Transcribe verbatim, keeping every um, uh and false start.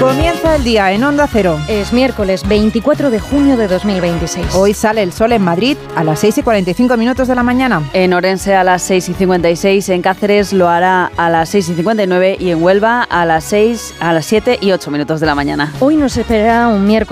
Comienza el día en Onda Cero. Es miércoles veinticuatro de junio de dos mil veintiséis. Hoy sale el sol en Madrid a las seis y cuarenta y cinco minutos de la mañana. En Orense a las seis y cincuenta y seis, en Cáceres lo hará a las seis y cincuenta y nueve y en Huelva a las seis, a las siete y ocho minutos de la mañana. Hoy nos espera un miércoles